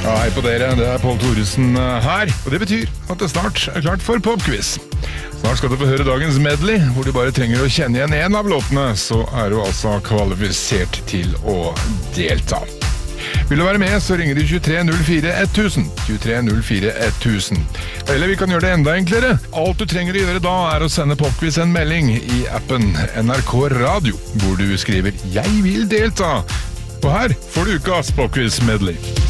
Ja, hei på dere, det Pål Thoresen her, og det betyr at det snart klart for popquiz. Snart skal du få høre dagens medley, hvor du bare trenger å kjenne igjen en av låtene, så du altså kvalifisert til å delta. Vil du være med, så ringer du 2304 1000, 2304 1000. Eller vi kan gjøre det enda enklere. Alt du trenger å gjøre da å sende popquiz en melding i appen NRK Radio, hvor du skriver «Jeg vil delta». Og her får du ukas popquiz medley.